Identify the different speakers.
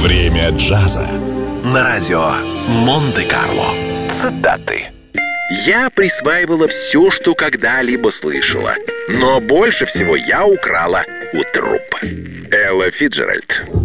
Speaker 1: Время джаза на радио Монте-Карло. Цитаты.
Speaker 2: Я присваивала все, что когда-либо слышала, но больше всего я украла у труппы. Элла Фицджеральд.